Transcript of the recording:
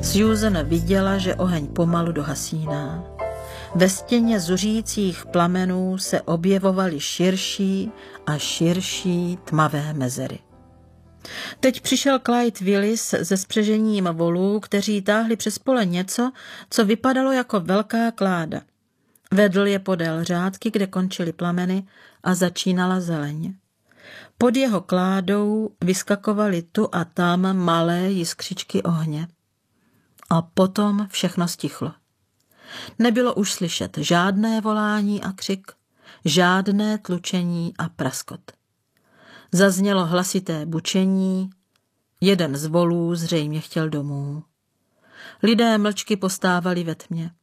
Susan viděla, že oheň pomalu dohasíná. Ve stěně zuřících plamenů se objevovaly širší a širší tmavé mezery. Teď přišel Clyde Willis se spřežením volů, kteří táhli přes pole něco, co vypadalo jako velká kláda. Vedl je podél řádky, kde končily plameny a začínala zeleň. Pod jeho kládou vyskakovaly tu a tam malé jiskřičky ohně. A potom všechno stichlo. Nebylo už slyšet žádné volání a křik, žádné tlučení a praskot. Zaznělo hlasité bučení, jeden z volů zřejmě chtěl domů. Lidé mlčky postávali ve tmě.